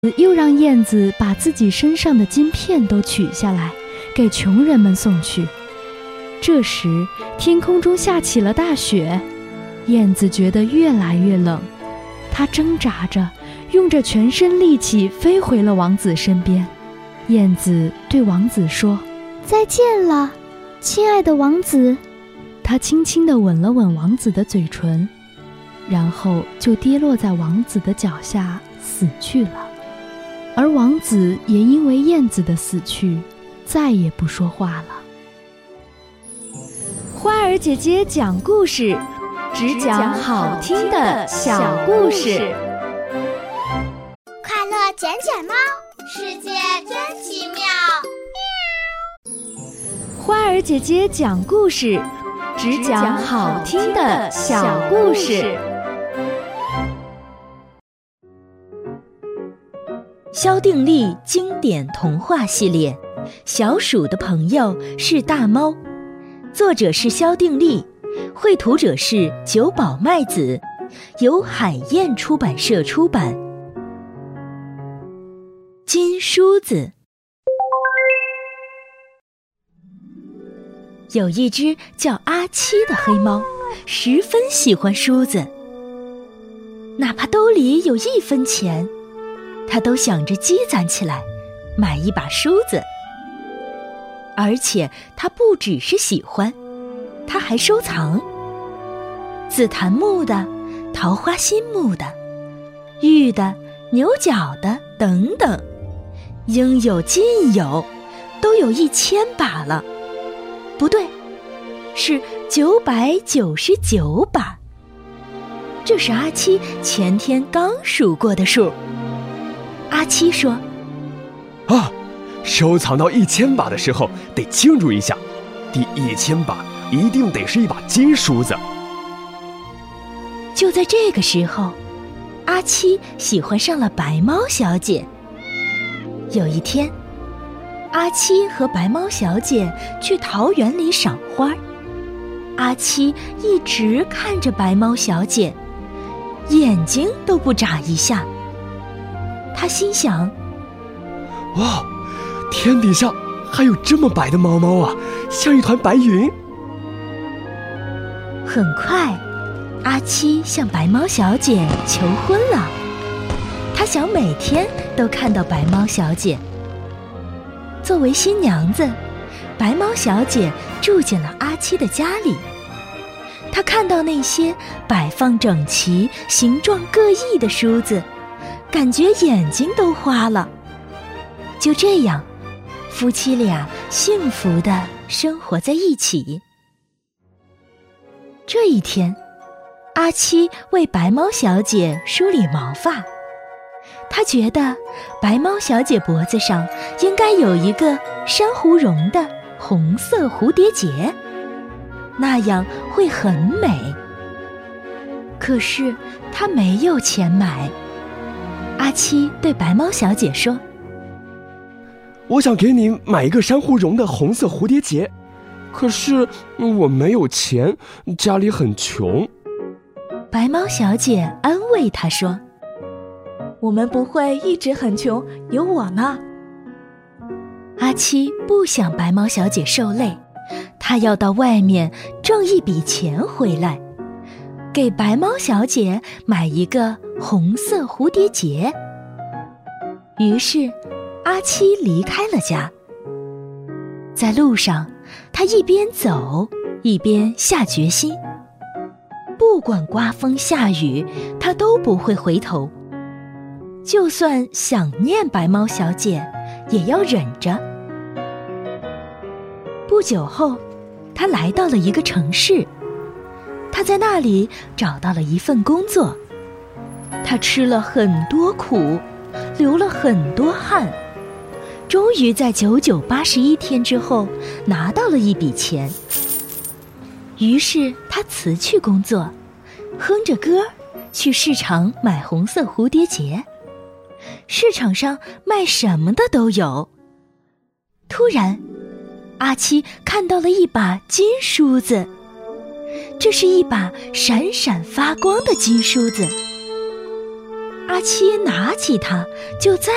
又让燕子把自己身上的金片都取下来，给穷人们送去。这时，天空中下起了大雪，燕子觉得越来越冷，它挣扎着，用着全身力气飞回了王子身边。燕子对王子说：“ 再见了，亲爱的王子。” 她轻轻地吻了吻王子的嘴唇，然后就跌落在王子的脚下死去了。而王子也因为燕子的死去，再也不说话了。花儿姐姐讲故事，只讲好听的小故事。 快乐捡捡猫，世界真奇妙。 花儿姐姐讲故事，只讲好听的小故事。 萧定力经典童话系列，小鼠的朋友是大猫，作者是萧定力，绘图者是久保麦子，由海燕出版社出版。金梳子。有一只叫阿七的黑猫，十分喜欢梳子，哪怕兜里有1分钱，他都想着积攒起来，买一把梳子。而且他不只是喜欢，他还收藏紫檀木的、桃花心木的、玉的、牛角的等等，应有尽有，都有1000把了。不对，是999把。这是阿七前天刚数过的数。阿七说：“ 啊，收藏到1000把的时候得庆祝一下，第1000把一定得是一把金梳子。” 就在这个时候，阿七喜欢上了白猫小姐。有一天，阿七和白猫小姐去桃园里赏花，阿七一直看着白猫小姐，眼睛都不眨一下。他心想： 哇，天底下还有这么白的猫猫啊，像一团白云。 很快，阿七向白猫小姐求婚了。他想每天都看到白猫小姐。作为新娘子，白猫小姐住进了阿七的家里。她看到那些摆放整齐、形状各异的梳子，感觉眼睛都花了。就这样，夫妻俩幸福地生活在一起。这一天，阿七为白猫小姐梳理毛发。他觉得白猫小姐脖子上应该有一个珊瑚绒的红色蝴蝶结，那样会很美。可是他没有钱买。阿七对白猫小姐说：“ 我想给你买一个珊瑚绒的红色蝴蝶结，可是我没有钱，家里很穷。” 白猫小姐安慰他说：“ 我们不会一直很穷，有我呢。” 阿七不想白猫小姐受累，他要到外面挣一笔钱回来，给白猫小姐买一个红色蝴蝶结。于是，阿七离开了家。在路上，他一边走一边下决心，不管刮风下雨，他都不会回头。就算想念白猫小姐，也要忍着。不久后，他来到了一个城市。他在那里找到了一份工作。他吃了很多苦，流了很多汗，终于在9981天之后拿到了一笔钱。于是他辞去工作，哼着歌去市场买红色蝴蝶结。市场上卖什么的都有。突然，阿七看到了一把金梳子，这是一把闪闪发光的金梳子。阿七拿起它，就再